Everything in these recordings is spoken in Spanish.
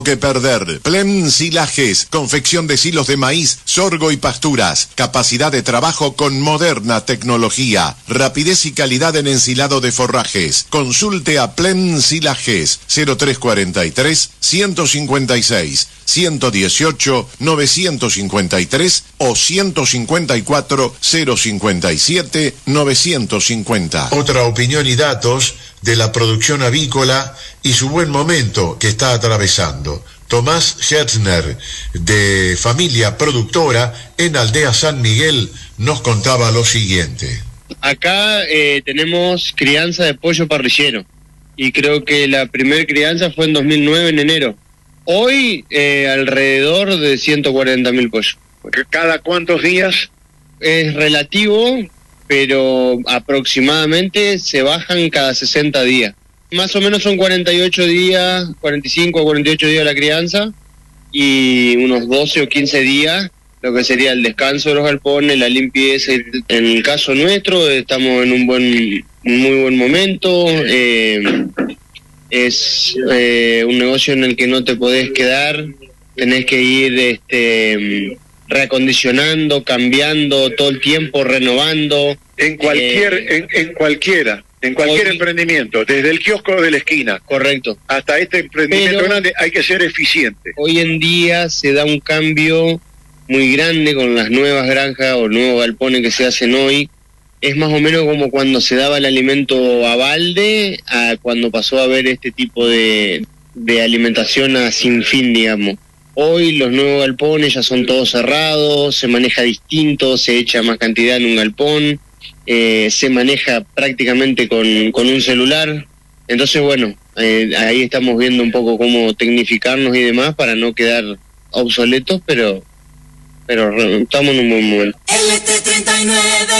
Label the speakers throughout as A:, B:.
A: que perder. Plen Silajes, confección de silos de maíz, sorgo y pasturas, capacidad de trabajo con moderna tecnología, rapidez y calidad en ensilado de forrajes. Consulte a Plen Silajes, 0343 156 118 953 o 154 057 950.
B: Otra opinión y datos de la producción avícola y su buen momento que está atravesando. Tomás Herzner, de familia productora en Aldea San Miguel, nos contaba lo siguiente.
C: Acá tenemos crianza de pollo parrillero y creo que la primer crianza fue en 2009 en enero. Hoy alrededor de 140.000 pollos.
D: ¿Cada cuántos días?
C: Es relativo, pero aproximadamente se bajan cada 60 días. Más o menos son 48 días, 45 o 48 días la crianza y unos 12 o 15 días lo que sería el descanso de los galpones, la limpieza. En el caso nuestro estamos en un muy buen momento. Es un negocio en el que no te podés quedar, tenés que ir reacondicionando, cambiando todo el tiempo, renovando.
D: En cualquier emprendimiento, desde el kiosco de la esquina,
C: correcto,
D: hasta este emprendimiento grande, hay que ser eficiente.
C: Hoy en día se da un cambio muy grande con las nuevas granjas o nuevos galpones que se hacen hoy. Es más o menos como cuando se daba el alimento a balde, a cuando pasó a haber este tipo de alimentación a sin fin, digamos. Hoy los nuevos galpones ya son todos cerrados, se maneja distinto, se echa más cantidad en un galpón, se maneja prácticamente con un celular. Entonces, bueno, ahí estamos viendo un poco cómo tecnificarnos y demás para no quedar obsoletos, pero estamos en un buen momento.
B: LT39.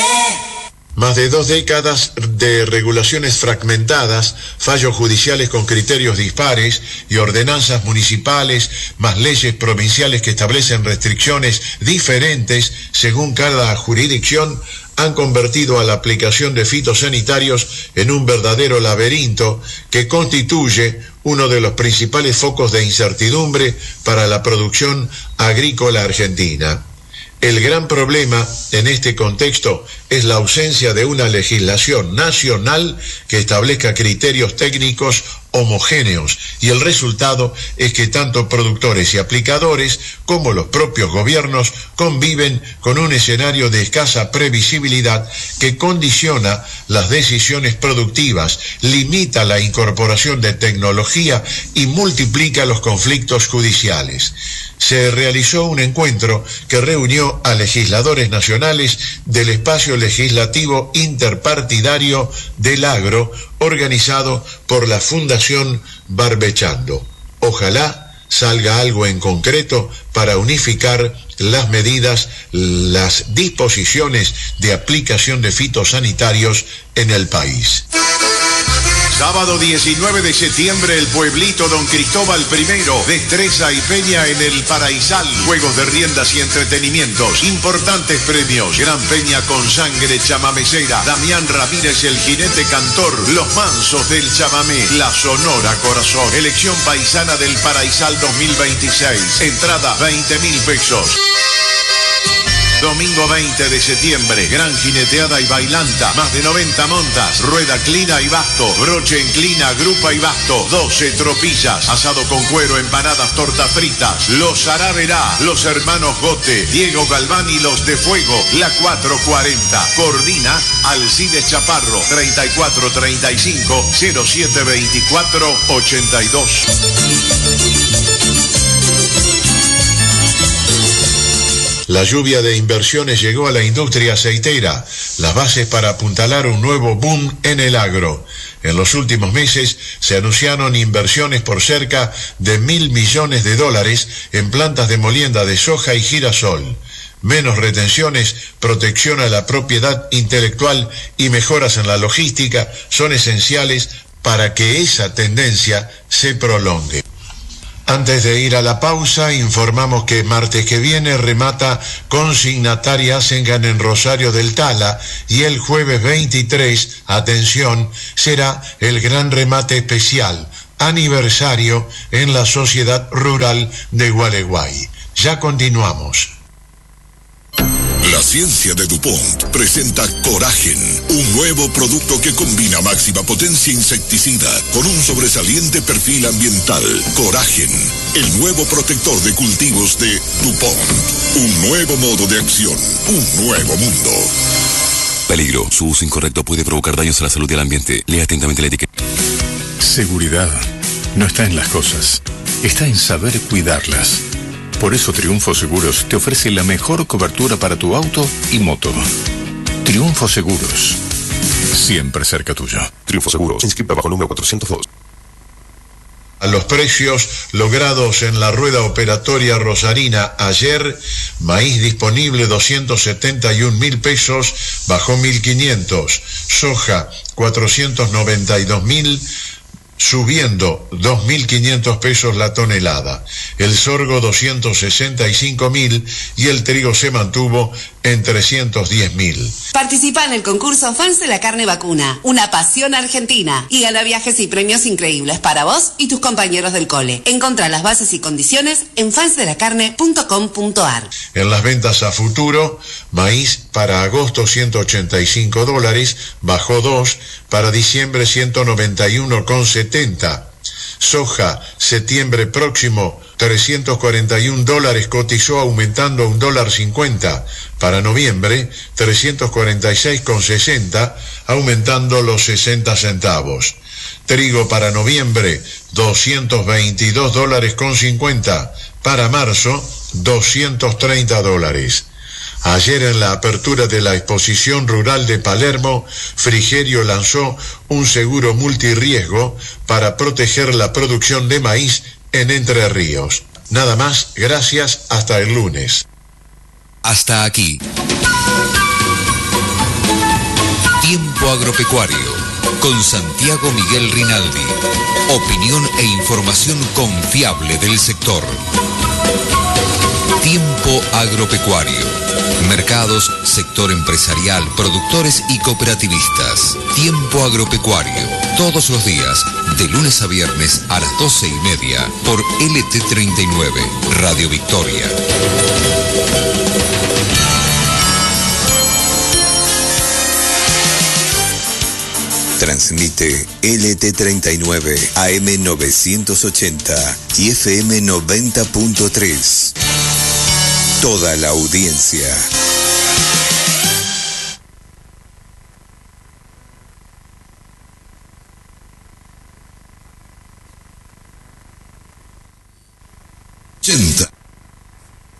B: Más de 2 décadas de regulaciones fragmentadas, fallos judiciales con criterios dispares y ordenanzas municipales, más leyes provinciales que establecen restricciones diferentes según cada jurisdicción, han convertido a la aplicación de fitosanitarios en un verdadero laberinto que constituye uno de los principales focos de incertidumbre para la producción agrícola argentina. El gran problema en este contexto es la ausencia de una legislación nacional que establezca criterios técnicos homogéneos, y el resultado es que tanto productores y aplicadores como los propios gobiernos conviven con un escenario de escasa previsibilidad que condiciona las decisiones productivas, limita la incorporación de tecnología y multiplica los conflictos judiciales. Se realizó un encuentro que reunió a legisladores nacionales del espacio legislativo interpartidario del agro, organizado por la Fundación Barbechando. Ojalá salga algo en concreto para unificar las medidas, las disposiciones de aplicación de fitosanitarios en el país.
A: Sábado 19 de septiembre, el pueblito Don Cristóbal I, destreza y peña en el Paraísal. Juegos de riendas y entretenimientos, importantes premios, gran peña con sangre chamamecera, Damián Ramírez el jinete cantor, los mansos del chamamé, la Sonora Corazón, elección paisana del Paraísal 2026, entrada 20.000 pesos. Domingo 20 de septiembre, gran jineteada y bailanta, más de 90 montas, rueda clina y basto, broche en clina, grupa y basto, 12 tropillas, asado con cuero, empanadas, tortas fritas, los Araverá, los hermanos Gote, Diego Galván y los de Fuego, la 440, coordina Alcides Chaparro, 3435 0724 82.
B: La lluvia de inversiones llegó a la industria aceitera, las bases para apuntalar un nuevo boom en el agro. En los últimos meses se anunciaron inversiones por cerca de $1.000 millones en plantas de molienda de soja y girasol. Menos retenciones, protección a la propiedad intelectual y mejoras en la logística son esenciales para que esa tendencia se prolongue. Antes de ir a la pausa, informamos que martes que viene remata Consignataria Asengan en Rosario del Tala y el jueves 23, atención, será el gran remate especial aniversario en la Sociedad Rural de Gualeguay. Ya continuamos.
E: La ciencia de DuPont presenta Coragen, un nuevo producto que combina máxima potencia insecticida con un sobresaliente perfil ambiental. Coragen, el nuevo protector de cultivos de DuPont. Un nuevo modo de acción, un nuevo mundo.
F: Peligro. Su uso incorrecto puede provocar daños a la salud y al ambiente. Lea atentamente la etiqueta.
G: Seguridad no está en las cosas, está en saber cuidarlas. Por eso Triunfo Seguros te ofrece la mejor cobertura para tu auto y moto. Triunfo Seguros, siempre cerca tuyo.
F: Triunfo Seguros, inscrita bajo número 402.
B: A los precios logrados en la rueda operatoria rosarina ayer, maíz disponible 271.000 pesos, bajó 1.500, soja 492.000, subiendo 2.500 pesos la tonelada. El sorgo 265.000 y el trigo se mantuvo en 310.000.
H: Participa en el concurso Fans de la Carne Vacuna, una pasión argentina, y gana viajes y premios increíbles para vos y tus compañeros del cole. Encontrá las bases y condiciones en fansdelacarne.com.ar.
B: En las ventas a futuro, maíz para agosto $185, bajó 2, para diciembre 191,70. Soja, septiembre próximo, $341, cotizó aumentando a $1.50. Para noviembre, 346,60, aumentando los 60 centavos. Trigo para noviembre, $222,50. Para marzo, $230. Ayer en la apertura de la exposición rural de Palermo, Frigerio lanzó un seguro multirriesgo para proteger la producción de maíz en Entre Ríos. Nada más, gracias, hasta el lunes.
I: Hasta aquí. Tiempo Agropecuario, con Santiago Miguel Rinaldi. Opinión e información confiable del sector. Tiempo Agropecuario. Mercados, sector empresarial, productores y cooperativistas. Tiempo Agropecuario. Todos los días, de lunes a viernes a las 12:30 por LT39, Radio Victoria.
J: Transmite LT39 AM 980 y FM 90.3. Toda la audiencia